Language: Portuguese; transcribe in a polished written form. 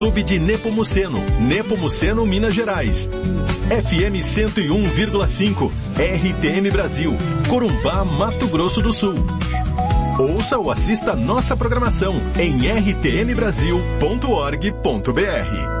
Clube de Nepomuceno, Minas Gerais. FM 101,5, RTM Brasil, Corumbá, Mato Grosso do Sul. Ouça ou assista nossa programação em rtmbrasil.org.br.